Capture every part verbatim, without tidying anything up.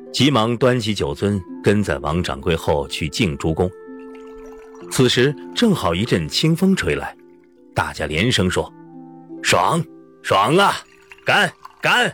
急忙端起酒樽，跟在王掌柜后去敬诸公。此时正好一阵清风吹来，大家连声说：爽爽啊，干干！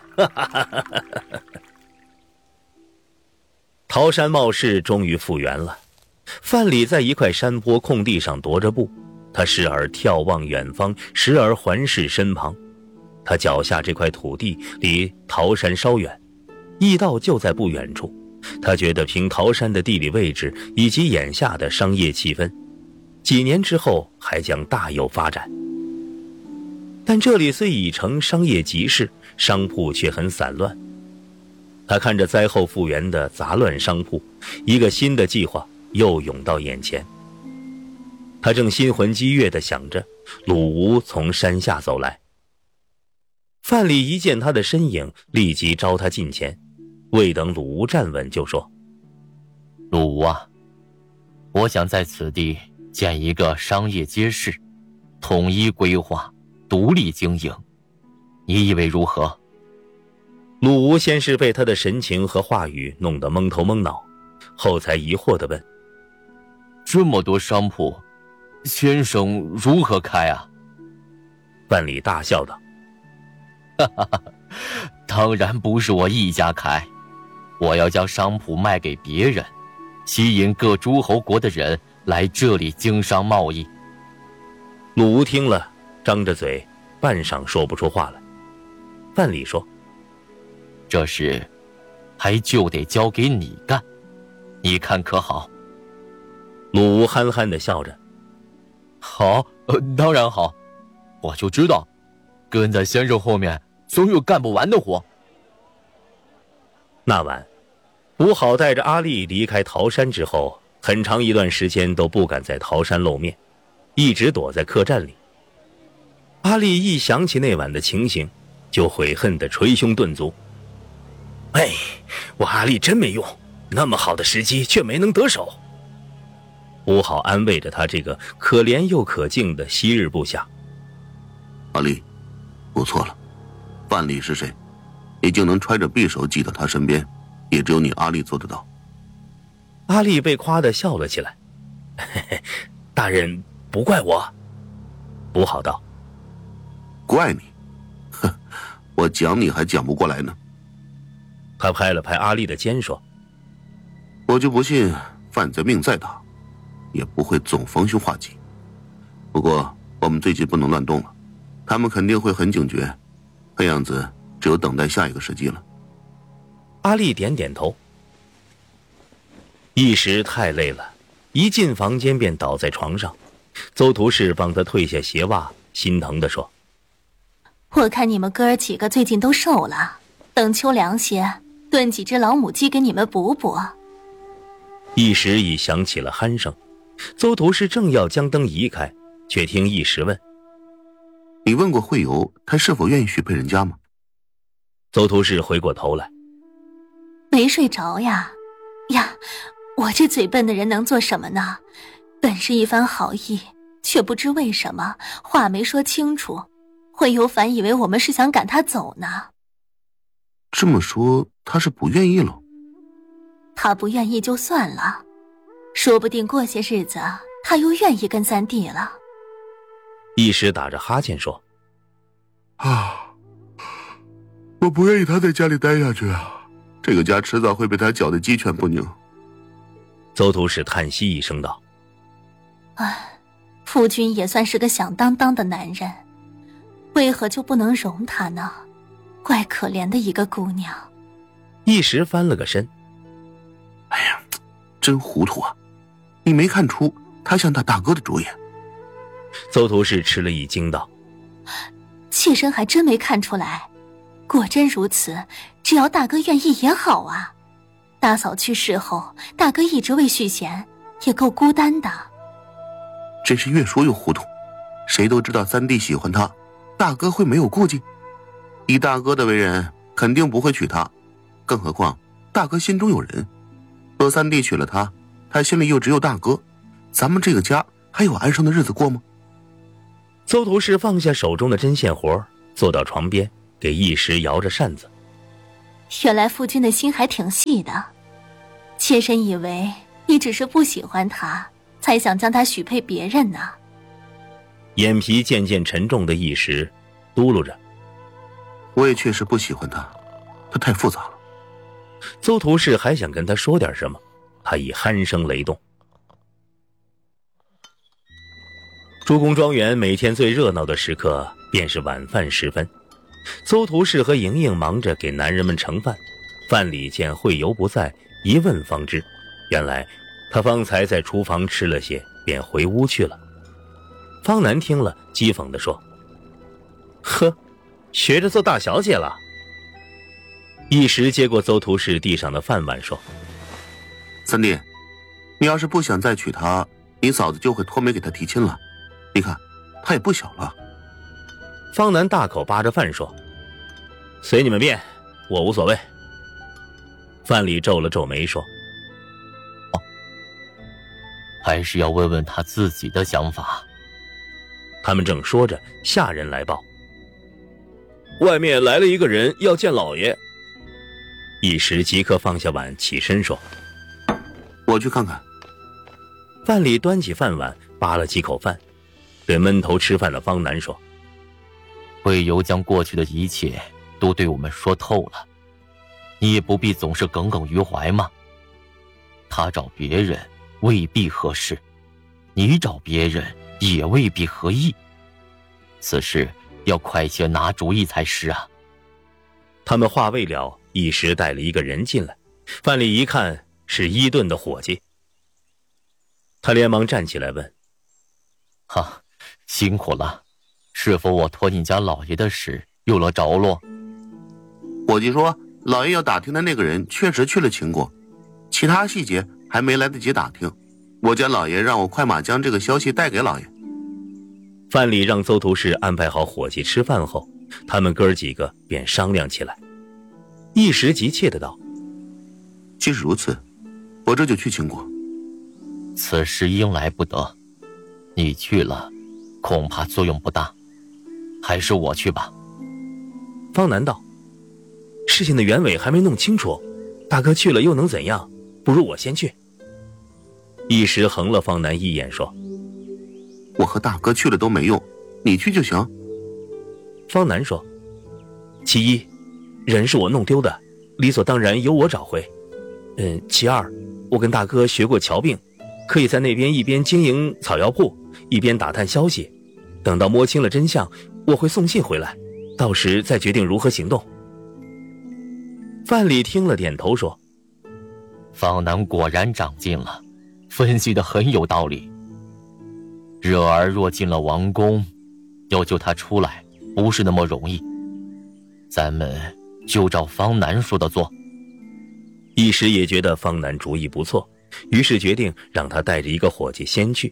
桃山茂市终于复原了。范蠡在一块山坡空地上踱着步，他时而眺望远方，时而环视身旁。他脚下这块土地离桃山稍远，驿道就在不远处。他觉得凭桃山的地理位置以及眼下的商业气氛，几年之后还将大有发展。但这里虽已成商业集市，商铺却很散乱。他看着灾后复原的杂乱商铺，一个新的计划又涌到眼前。他正心魂激悦地想着，鲁吴从山下走来。范蠡一见他的身影，立即招他近前，未等鲁吴站稳就说： 鲁吴啊，我想在此地建一个商业街市，统一规划，独立经营，你以为如何？ 鲁吴先是被他的神情和话语弄得懵头懵脑，后才疑惑地问： 这么多商铺，先生如何开啊？ 范蠡大笑道： 哈哈哈，当然不是我一家开，我要将商铺卖给别人，吸引各诸侯国的人来这里经商贸易。 鲁吴听了，张着嘴，半晌说不出话来。范蠡说： 这事还就得交给你干，你看可好？ 鲁吴憨憨地笑着： 好、呃、当然好，我就知道跟在先生后面总有干不完的活。 那晚吴好带着阿丽离开桃山之后，很长一段时间都不敢在桃山露面，一直躲在客栈里。阿丽一想起那晚的情形，就悔恨地捶胸顿足：哎，我阿丽真没用，那么好的时机却没能得手。吴好安慰着他这个可怜又可敬的昔日部下： 阿丽，不错了，范蠡是谁？你竟能揣着匕首挤到他身边，也只有你阿丽做得到。 阿丽被夸得笑了起来：嘿嘿，大人不怪我。吴好道： 怪你？哼，我讲你还讲不过来呢。 他拍了拍阿丽的肩说： 我就不信范贼命再大，也不会总逢凶化吉。不过我们最近不能乱动了，他们肯定会很警觉，看样子只有等待下一个时机了。 阿丽点点头。一时太累了，一进房间便倒在床上。邹图士帮他褪下鞋袜，心疼地说： 我看你们哥儿几个最近都瘦了，等秋凉些，炖几只老母鸡给你们补补。 一时已响起了鼾声，邹图士正要将灯移开，却听一时问： 你问过惠游，他是否愿意许配人家吗？ 邹图士回过头来： 没睡着呀。呀，我这嘴笨的人能做什么呢？本是一番好意，却不知为什么话没说清楚，惠游反以为我们是想赶他走呢。 这么说他是不愿意了？ 他不愿意就算了，说不定过些日子他又愿意跟三弟了。 一时打着哈欠说： 啊，我不愿意他在家里待下去啊，这个家迟早会被他搅得鸡犬不宁。 邹图士叹息一声道： 唉，夫君也算是个响当当的男人，为何就不能容他呢？怪可怜的一个姑娘。 一时翻了个身： 哎呀，真糊涂啊，你没看出他像他大哥的主意？ 邹图士吃了一惊道： 妾身还真没看出来，果真如此，只要大哥愿意也好啊。大嫂去世后，大哥一直未续弦，也够孤单的。 真是越说越糊涂，谁都知道三弟喜欢他，大哥会没有顾忌？以大哥的为人，肯定不会娶她，更何况大哥心中有人，若三弟娶了她，他心里又只有大哥，咱们这个家还有安生的日子过吗？ 邹图士放下手中的针线活，坐到床边，给一时摇着扇子。 原来夫君的心还挺细的，妾身以为你只是不喜欢他，才想将他许配别人呢。 眼皮渐渐沉重的一时嘟噜着：“ 我也确实不喜欢他，他太复杂了。” 邹图氏还想跟他说点什么，他已鼾声雷动。朱公庄园每天最热闹的时刻便是晚饭时分，邹图氏和莹莹忙着给男人们盛饭。范蠡见惠游不在，一问方知，原来他方才在厨房吃了些，便回屋去了。方南听了，讥讽地说：“呵，学着做大小姐了。”一时接过邹图氏地上的饭碗，说：“ 三弟，你要是不想再娶她，你嫂子就会托媒给她提亲了。你看，她也不小了。” 方南大口扒着饭说：“随你们便，我无所谓。”范蠡皱了皱眉说：“ 哦，还是要问问他自己的想法。” 他们正说着，下人来报：“外面来了一个人，要见老爷。”一时即刻放下碗，起身说：“ 我去看看。” 范蠡端起饭碗，扒了几口饭，对闷头吃饭的方南说：“ 惠游将过去的一切都对我们说透了，你也不必总是耿耿于怀嘛。他找别人未必合适，你找别人也未必合意，此事要快些拿主意才是啊。” 他们话未了，一时带了一个人进来。范蠡一看是伊顿的伙计，他连忙站起来问：“ 哈，辛苦了，是否我托你家老爷的事有了着落？” 伙计说，老爷要打听的那个人确实去了秦国，其他细节还没来得及打听，我家老爷让我快马将这个消息带给老爷。 范蠡让邹图氏安排好伙计吃饭后，他们哥几个便商量起来，一时急切的道：“ 既是如此，我这就去秦国。” 此事应来不得，你去了恐怕作用不大，还是我去吧。 方南道：“事情的原委还没弄清楚，大哥去了又能怎样？不如我先去。”一时横了方南一眼说：“ 我和大哥去了都没用，你去就行。” 方南说：“其一，人是我弄丢的，理所当然由我找回。嗯，其二，我跟大哥学过瞧病，可以在那边一边经营草药铺，一边打探消息。等到摸清了真相，我会送信回来，到时再决定如何行动。”范蠡听了点头说：“ 方南果然长进了，分析得很有道理。热儿若进了王宫，要救他出来不是那么容易，咱们就照方南说的做。” 一时也觉得方南主意不错，于是决定让他带着一个伙计先去。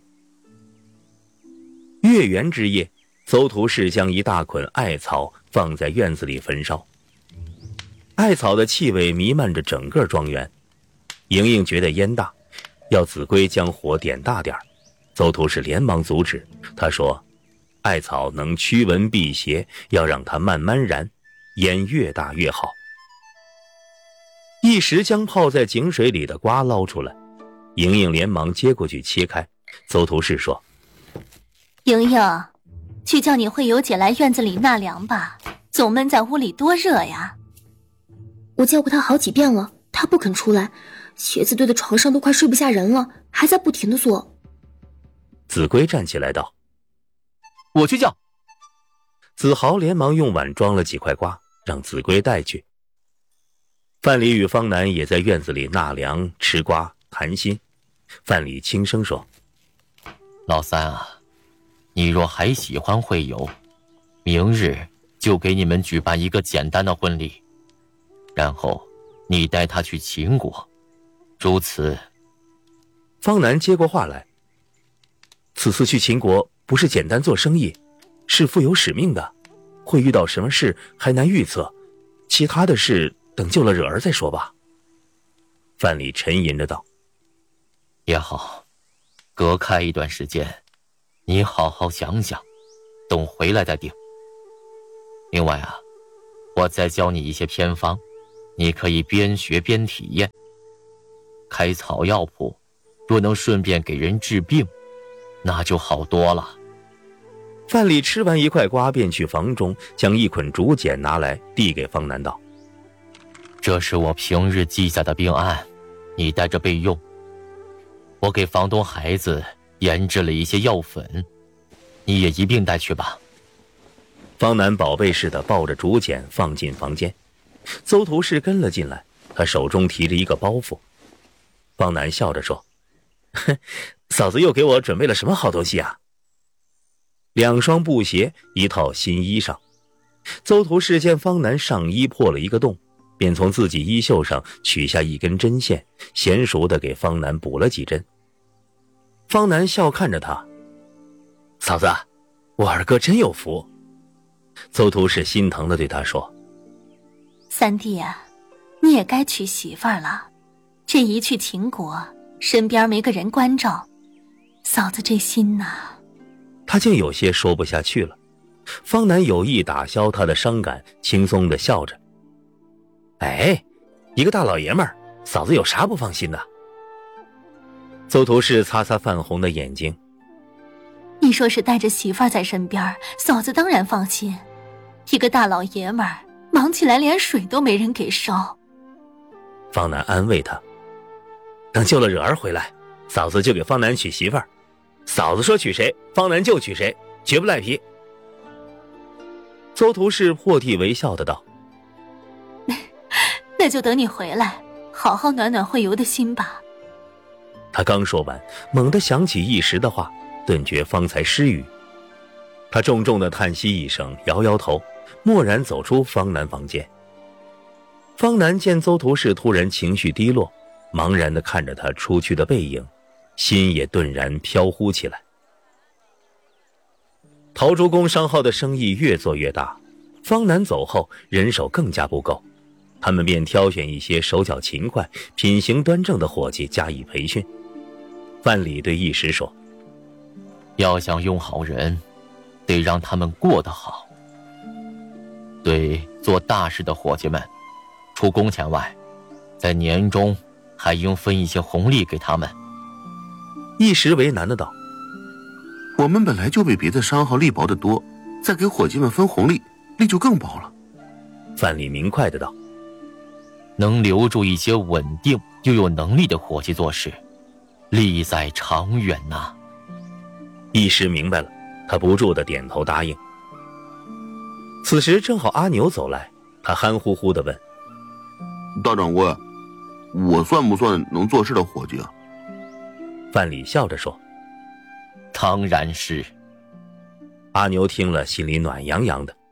月圆之夜，邹图氏将一大捆艾草放在院子里焚烧，艾草的气味弥漫着整个庄园。莹莹觉得烟大，要子规将火点大点，邹图氏连忙阻止，他说：“艾草能驱蚊辟邪，要让它慢慢燃，烟越大越好。”一时将泡在井水里的瓜捞出来，莹莹连忙接过去切开。邹图氏说：“ 莹莹，去叫你惠游姐来院子里纳凉吧，总闷在屋里多热呀。” 我叫过她好几遍了，她不肯出来，鞋子堆在床上都快睡不下人了，还在不停地做。 子规站起来道：“ 我去叫。” 子豪连忙用碗装了几块瓜，让子规带去。范蠡与方南也在院子里纳凉、吃瓜、谈心。范蠡轻声说：“ 老三啊，你若还喜欢惠游，明日就给你们举办一个简单的婚礼，然后你带他去秦国，如此。” 方南接过话来：“此次去秦国不是简单做生意，是负有使命的，会遇到什么事还难预测，其他的事等救了惹儿再说吧。”范蠡沉吟着道：“ 也好，隔开一段时间，你好好想想，等回来再定。另外啊，我再教你一些偏方， 你可以边学边体验。开草药铺，若能顺便给人治病，那就好多了。 范蠡吃完一块瓜，便去房中将一捆竹简拿来，递给方南道：“ 这是我平日记下的病案，你带着备用。我给房东孩子研制了一些药粉，你也一并带去吧。” 方南宝贝似的抱着竹简放进房间，邹图氏跟了进来，他手中提着一个包袱。方南笑着说：“哼，嫂子又给我准备了什么好东西啊？”两双布鞋，一套新衣裳。邹图氏见方南上衣破了一个洞，便从自己衣袖上取下一根针线，娴熟地给方南补了几针。方南笑看着他：“嫂子，我二哥真有福。”邹图氏心疼地对他说：“ 三弟啊，你也该娶媳妇儿了。这一去秦国，身边没个人关照，嫂子这心呐……” 他竟有些说不下去了。方南有意打消他的伤感，轻松地笑着：“哎，一个大老爷们儿，嫂子有啥不放心的？”邹图氏擦擦泛红的眼睛：“ 你说是带着媳妇儿在身边，嫂子当然放心。一个大老爷们儿，忙起来连水都没人给烧。” 方南安慰他：“等救了惹儿回来，嫂子就给方南娶媳妇儿。嫂子说娶谁，方南就娶谁，绝不赖皮。”邹图氏破涕为笑的道：“ 那就等你回来，好好暖暖会游的心吧。” 他刚说完，猛地想起一时的话，顿觉方才失语。他重重地叹息一声，摇摇头，蓦然走出方南房间。方南见邹图氏突然情绪低落，茫然地看着他出去的背影，心也顿然飘忽起来。陶朱公商号的生意越做越大，方南走后，人手更加不够，他们便挑选一些手脚勤快、品行端正的伙计加以培训。范蠡对义时说：“ 要想用好人，得让他们过得好。对做大事的伙计们，除工钱外，在年中还应分一些红利给他们。” 义时为难的道：“ 我们本来就比别的商号利薄得多，再给伙计们分红利，利就更薄了。” 范蠡明快的道：“ 能留住一些稳定又有能力的伙计做事，利在长远呐、啊。” 义时明白了，他不住的点头答应。此时正好阿牛走来，他憨乎乎的问：“ 大掌柜，我算不算能做事的伙计啊？” 范蠡笑着说：“ 当然是。” 阿牛听了，心里暖洋洋的。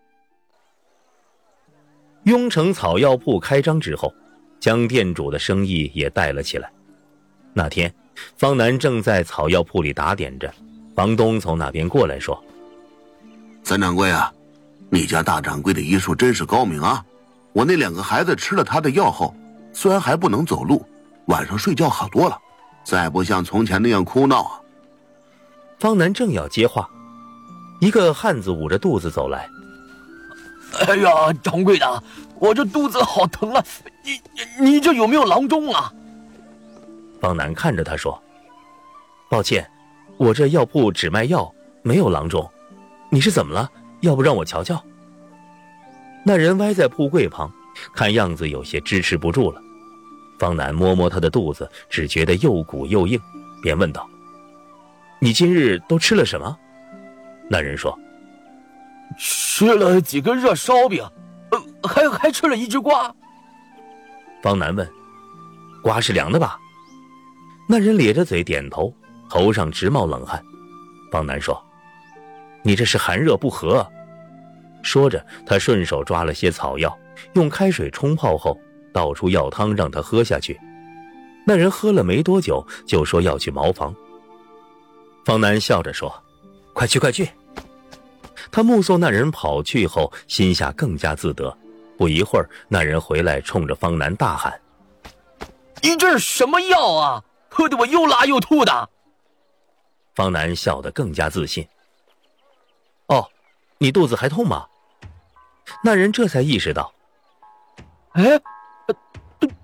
雍城草药铺开张之后，将店主的生意也带了起来。那天，方南正在草药铺里打点着，房东从那边过来说：“ 三掌柜啊，你家大掌柜的医术真是高明啊！我那两个孩子吃了他的药后，虽然还不能走路，晚上睡觉好多了，再不像从前那样哭闹啊。” 方南正要接话，一个汉子捂着肚子走来：“ 哎呀，掌柜的，我这肚子好疼啊！你你这有没有郎中啊？” 方南看着他说：“抱歉，我这药铺只卖药，没有郎中。你是怎么了？要不让我瞧瞧？”那人歪在铺柜旁，看样子有些支持不住了。方南摸摸他的肚子，只觉得又鼓又硬，便问道：“你今日都吃了什么？”那人说：“ 吃了几个热烧饼，呃，还还吃了一只瓜。” 方南问：“瓜是凉的吧？”那人咧着嘴点头，头上直冒冷汗。方南说：“你这是寒热不和。”说着，他顺手抓了些草药，用开水冲泡后，倒出药汤让他喝下去。那人喝了没多久，就说要去茅房。方南笑着说：“快去快去。”他目送那人跑去后，心下更加自得。不一会儿，那人回来，冲着方南大喊：“ 你这是什么药啊？喝得我又拉又吐的。” 方南笑得更加自信：“哦，你肚子还痛吗？”那人这才意识到：“ 哎，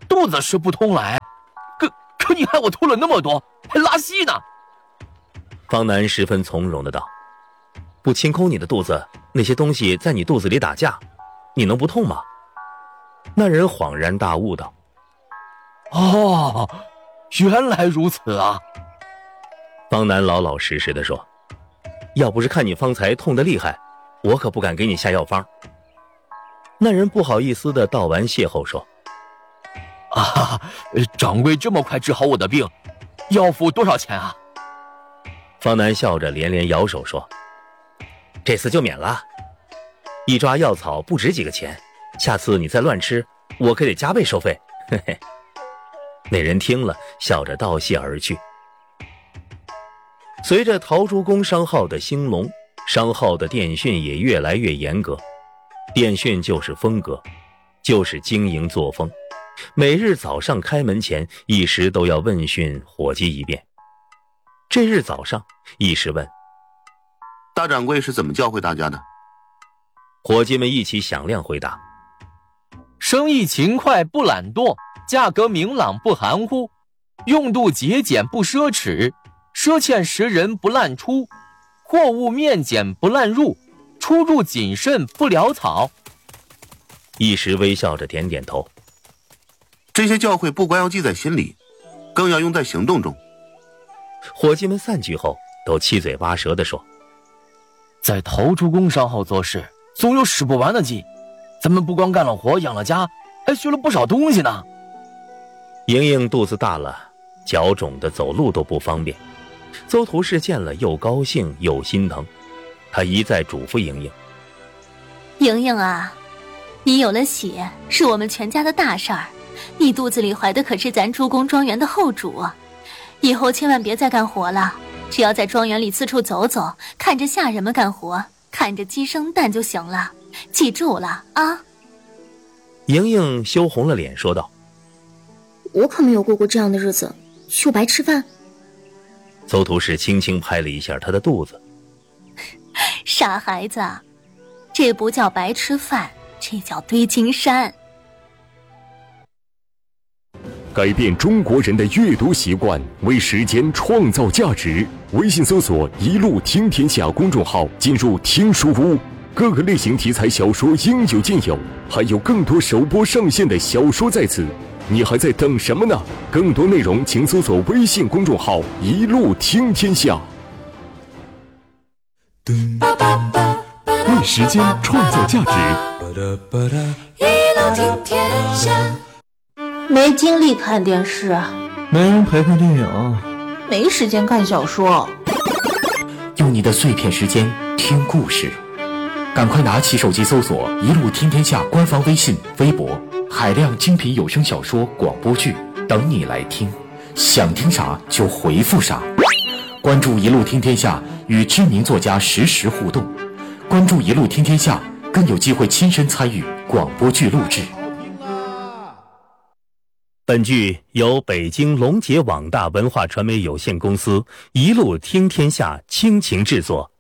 肚子是不通来，可可你害我吐了那么多，还拉稀呢。 方南十分从容的道：不清空你的肚子，那些东西在你肚子里打架，你能不痛吗？那人恍然大悟道： 哦，原来如此啊。 方南老老实实的说：要不是看你方才痛得厉害，我可不敢给你下药方。那人不好意思的道完谢后说： 啊，掌柜这么快治好我的病，要付多少钱啊？ 方南笑着连连摇手说：这次就免了，一抓药草不值几个钱，下次你再乱吃，我可得加倍收费。嘿嘿。那人听了，笑着道谢而去。随着陶朱公商号的兴隆，商号的电讯也越来越严格。电讯就是风格，就是经营作风。每日早上开门前，一时都要问讯伙计一遍。这日早上，一时问： 大掌柜是怎么教会大家的？ 伙计们一起响亮回答： 生意勤快不懒惰，价格明朗不含糊，用度节俭不奢侈，赊欠时人不滥出，货物面检不滥入，出入谨慎不潦草。 一时微笑着点点头。 这些教诲不光要记在心里，更要用在行动中。 伙计们散去后，都七嘴八舌地说： 在陶朱公商号做事，总有使不完的劲。咱们不光干了活养了家，还学了不少东西呢。 莹莹肚子大了，脚肿的走路都不方便。邹图氏见了又高兴又心疼，他一再嘱咐莹莹： 莹莹啊，你有了血是我们全家的大事儿，你肚子里怀的可是咱朱公庄园的后主，以后千万别再干活了，只要在庄园里四处走走，看着下人们干活，看着鸡生蛋就行了，记住了啊。 莹莹羞红了脸说道： 我可没有过过这样的日子，就白吃饭。 邹图氏轻轻拍了一下他的肚子： 傻孩子，这不叫白吃饭，这叫堆金山。 改变中国人的阅读习惯，为时间创造价值。微信搜索一路听天下公众号，进入听书屋，各个类型题材小说应有尽有，还有更多首播上线的小说在此，你还在等什么呢？更多内容请搜索微信公众号一路听天下。为时间创造价值， 一路听天下。没精力看电视， 没人陪看电影， 没时间看小说， 用你的碎片时间听故事，赶快拿起手机搜索一路听天下官方微信微博，海量精品有声小说广播剧等你来听，想听啥就回复啥。关注一路听天下，与知名作家实时互动，关注一路听天下，更有机会亲身参与广播剧录制。 本剧由北京龙杰网大文化传媒有限公司一路听天下倾情制作，